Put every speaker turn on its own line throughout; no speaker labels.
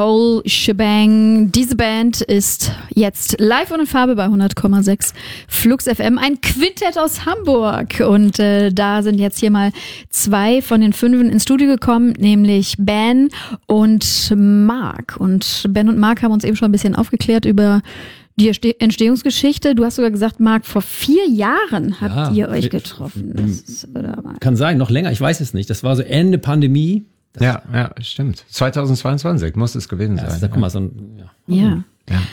Whole Shebang. Diese Band ist jetzt live und in Farbe bei 100,6 Flux FM. Ein Quintett aus Hamburg. Und da sind jetzt hier mal 2 von den 5 ins Studio gekommen, nämlich Ben und Mark. Und Ben und Mark haben uns eben schon ein bisschen aufgeklärt über die Entstehungsgeschichte. Du hast sogar gesagt, Marc, vor 4 Jahren habt ihr euch getroffen.
Kann sein, noch länger, ich weiß es nicht. Das war so Ende Pandemie.
Ja, stimmt. 2022 muss es gewesen sein.
Da guck mal,
Ja.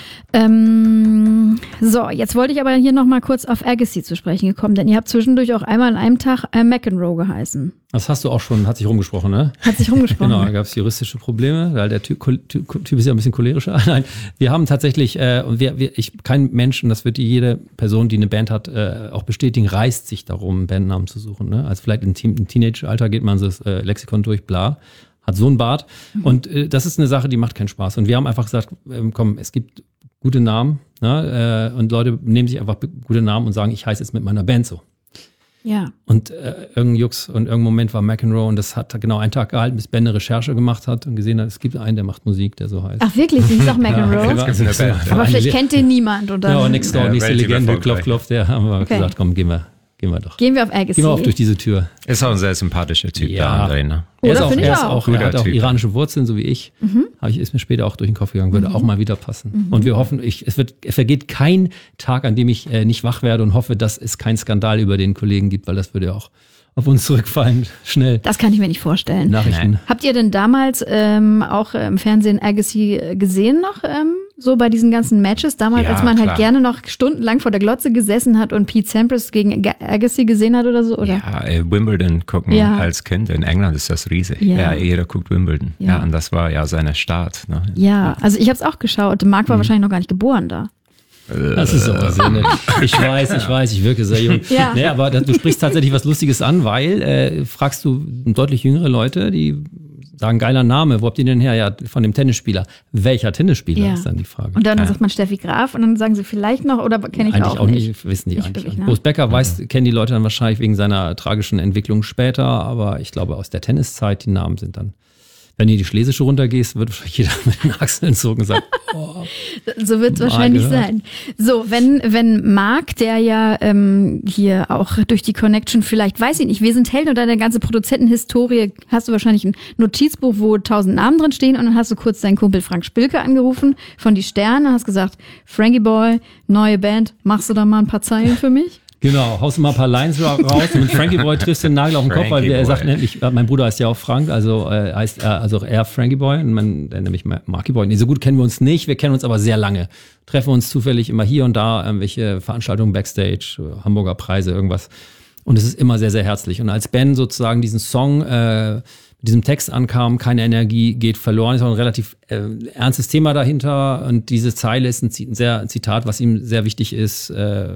So, jetzt wollte ich aber hier nochmal kurz auf Agassi zu sprechen gekommen, denn ihr habt zwischendurch auch einmal an einem Tag McEnroe geheißen.
Das hast du auch schon, hat sich rumgesprochen, ne?
Hat sich rumgesprochen.
Genau, da gab es juristische Probleme, weil der Typ ist ja ein bisschen cholerischer. Nein, wir haben tatsächlich, kein Mensch, und das wird jede Person, die eine Band hat, auch bestätigen, reißt sich darum, Bandnamen zu suchen. Ne? Also vielleicht im Teenage-Alter geht man das Lexikon durch, bla, hat so einen Bart. Und das ist eine Sache, die macht keinen Spaß. Und wir haben einfach gesagt, komm, es gibt gute Namen, ne? Und Leute nehmen sich einfach gute Namen und sagen, ich heiße jetzt mit meiner Band so.
Ja.
Und irgendein Jux und irgendein Moment war McEnroe und das hat genau einen Tag gehalten, bis Ben eine Recherche gemacht hat und gesehen hat, es gibt einen, der macht Musik, der so heißt.
Ach wirklich, das ist auch McEnroe?
Ja,
aber vielleicht kennt den niemand. Und dann
ja, Next Door, nächste Legende, klopf, der haben wir gesagt, komm, gehen wir doch.
Gehen wir auf Agassi.
Gehen wir auch durch diese Tür.
Ist auch ein sehr sympathischer Typ,
ja.
der André, ne?
Er hat
auch iranische Wurzeln, so wie ich. Ist mir später auch durch den Kopf gegangen, würde auch mal wieder passen. Und wir hoffen, es vergeht kein Tag, an dem ich nicht wach werde und hoffe, dass es keinen Skandal über den Kollegen gibt, weil das würde auch auf uns zurückfallen, schnell.
Das kann ich mir nicht vorstellen.
Nachrichten.
Nein. Habt ihr denn damals auch im Fernsehen Agassi gesehen noch, so bei diesen ganzen Matches? Damals, als man halt gerne noch stundenlang vor der Glotze gesessen hat und Pete Sampras gegen Agassi gesehen hat oder so, oder?
Ja, Wimbledon gucken als Kind. In England ist das riesig. Ja, jeder guckt Wimbledon. Ja, und das war ja seine Start. Ne?
Ja, also ich habe es auch geschaut. Marc war wahrscheinlich noch gar nicht geboren da.
Das ist aber sehr nett. Ich weiß, ich wirke sehr jung.
Ja.
Nee, aber du sprichst tatsächlich was Lustiges an, weil fragst du deutlich jüngere Leute, die sagen, geiler Name, wo habt ihr denn her? Ja, von dem Tennisspieler. Welcher Tennisspieler ist dann die Frage.
Und dann sagt man Steffi Graf und dann sagen sie vielleicht noch, oder kenne ich
eigentlich
auch nicht.
Wissen die
nicht
eigentlich.
Wirklich, ne?
Boris Becker kennen die Leute dann wahrscheinlich wegen seiner tragischen Entwicklung später, aber ich glaube, aus der Tenniszeit, die Namen sind dann. Wenn du die Schlesische runtergehst, wird wahrscheinlich jeder mit den Achseln zogen und sagen, oh,
so wird es wahrscheinlich sein. So, wenn Marc, der ja hier auch durch die Connection vielleicht, weiß ich nicht, wir sind Helden und deine ganze Produzentenhistorie, hast du wahrscheinlich ein Notizbuch, wo 1000 Namen drin stehen und dann hast du kurz deinen Kumpel Frank Spilke angerufen von Die Sterne, hast gesagt, Frankie Boy, neue Band, machst du da mal ein paar Zeilen für mich?
Genau, haust du mal ein paar Lines raus und mit Frankie Boy triffst du den Nagel auf den Kopf, weil er sagt nämlich, mein Bruder heißt ja auch Frank, also heißt er Frankie Boy und der nämlich Marky Boy. Nee, so gut kennen wir uns nicht, wir kennen uns aber sehr lange. Treffen uns zufällig immer hier und da, irgendwelche Veranstaltungen Backstage, Hamburger Preise, irgendwas. Und es ist immer sehr, sehr herzlich. Und als Ben sozusagen diesen Song mit diesem Text ankam, keine Energie geht verloren, ist auch ein relativ ernstes Thema dahinter und diese Zeile ist ein Zitat, was ihm sehr wichtig ist,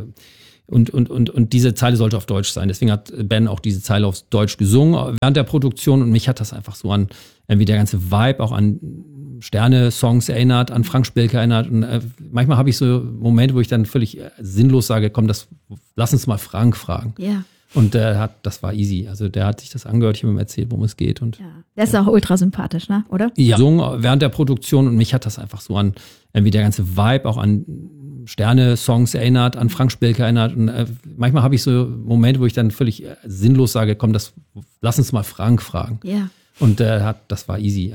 und diese Zeile sollte auf Deutsch sein. Deswegen hat Ben auch diese Zeile auf Deutsch gesungen während der Produktion und mich hat das einfach so an irgendwie der ganze Vibe auch an Sterne-Songs erinnert, an Frank Spilke erinnert und manchmal habe ich so Momente, wo ich dann völlig sinnlos sage, komm, lass uns mal Frank fragen.
Ja.
Und das war easy. Also der hat sich das angehört, ich habe ihm erzählt, worum es geht. Und
der ist auch ultra sympathisch, ne? Oder?
Ja, gesungen während der Produktion und mich hat das einfach so an irgendwie der ganze Vibe auch an Sterne-Songs erinnert, an Frank Spilke erinnert. Und manchmal habe ich so Momente, wo ich dann völlig sinnlos sage, komm, lass uns mal Frank fragen.
Ja.
Und das war easy.